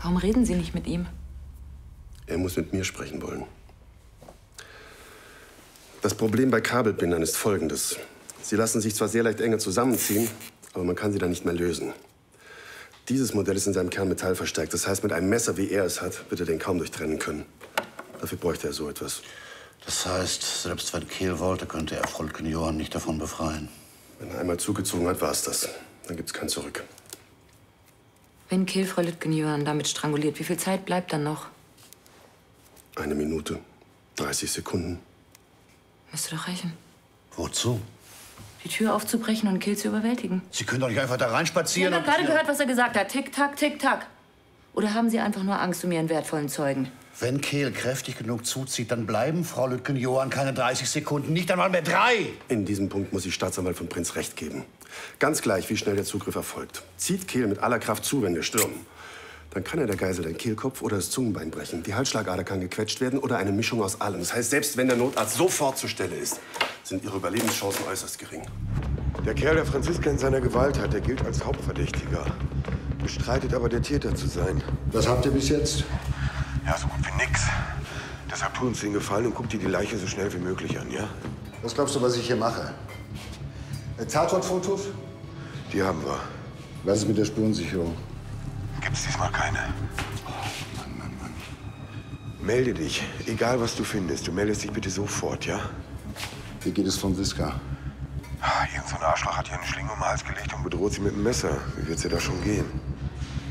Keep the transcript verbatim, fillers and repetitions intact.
Warum reden Sie nicht mit ihm? Er muss mit mir sprechen wollen. Das Problem bei Kabelbindern ist folgendes. Sie lassen sich zwar sehr leicht enger zusammenziehen, aber man kann sie dann nicht mehr lösen. Dieses Modell ist in seinem Kern Metall verstärkt. Das heißt, mit einem Messer, wie er es hat, wird er den kaum durchtrennen können. Dafür bräuchte er so etwas. Das heißt, selbst wenn Kehl wollte, könnte er Frau Lütgen-Johann nicht davon befreien. Wenn er einmal zugezogen hat, war es das. Dann gibt's kein Zurück. Wenn Kehl Frau Lütgen-Johann damit stranguliert, wie viel Zeit bleibt dann noch? Eine Minute, dreißig Sekunden. Müsste doch reichen. Wozu? Die Tür aufzubrechen und Kehl zu überwältigen. Sie können doch nicht einfach da Sie reinspazieren. haben doch gerade gehört, was er gesagt hat. Tick, tack, tick, tack. Oder haben Sie einfach nur Angst um Ihren wertvollen Zeugen? Wenn Kehl kräftig genug zuzieht, dann bleiben Frau Lütgen-Johann keine dreißig Sekunden, nicht einmal mehr drei. In diesem Punkt muss ich Staatsanwalt von Prinz recht geben. Ganz gleich, wie schnell der Zugriff erfolgt. Zieht Kehl mit aller Kraft zu, wenn wir stürmen. Dann kann er der Geisel den Kehlkopf oder das Zungenbein brechen. Die Halsschlagader kann gequetscht werden oder eine Mischung aus allem. Das heißt, selbst wenn der Notarzt sofort zur Stelle ist, sind ihre Überlebenschancen äußerst gering. Der Kerl, der Franziska in seiner Gewalt hat, der gilt als Hauptverdächtiger. Bestreitet aber, der Täter zu sein. Was habt ihr bis jetzt? Ja, so gut wie nix. Deshalb tut uns den Gefallen und guckt dir die Leiche so schnell wie möglich an, ja? Was glaubst du, was ich hier mache? Äh, Tatortfotos? Die haben wir. Was ist mit der Spurensicherung? Gibt's diesmal keine. Oh, Mann, Mann, Mann. Melde dich, egal was du findest. Du meldest dich bitte sofort, ja? Wie geht es von Wiska? Irgend so ein Arschloch hat ihr eine Schlinge um den Hals gelegt und bedroht sie mit dem Messer. Wie wird's ihr da schon gehen?